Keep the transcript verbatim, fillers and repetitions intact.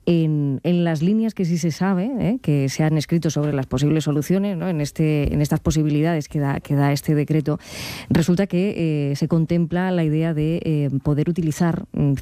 en, en las líneas que sí se sabe, ¿eh? que se han escrito sobre las posibles soluciones, ¿no? en, este, en estas posibilidades que da, que da este decreto, resulta que eh, se contempla la idea de eh, poder utilizar